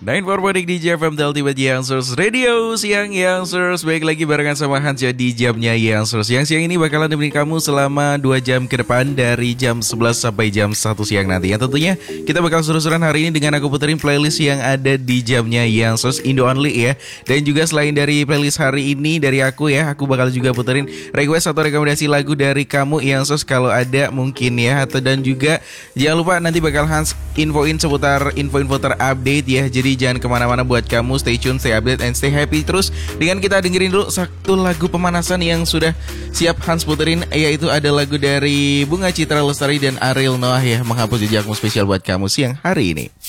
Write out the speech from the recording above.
9 DJ FM The Ultimate Youngsters Radio Siang Youngsters. Baik lagi barengan sama Hans ya di jamnya Youngsters. Yang siang ini bakalan nemenin kamu selama 2 jam ke depan, dari jam 11 sampai jam 1 siang nanti. Yang tentunya kita bakal seru-seruan hari ini dengan aku puterin playlist yang ada di jamnya Youngsters Indo Only ya. Dan juga selain dari playlist hari ini dari aku ya, aku bakal juga puterin request atau rekomendasi lagu dari kamu Youngsters kalau ada mungkin ya. Dan juga jangan lupa nanti bakal Hans infoin seputar info-info terupdate ya. Jadi jangan kemana-mana buat kamu, stay tune, stay update, and stay happy terus. Dengan kita dengerin dulu satu lagu pemanasan yang sudah siap Hans puterin, yaitu ada lagu dari Bunga Citra Lestari dan Ariel Noah ya, Menghapus Jejakmu, spesial buat kamu siang hari ini.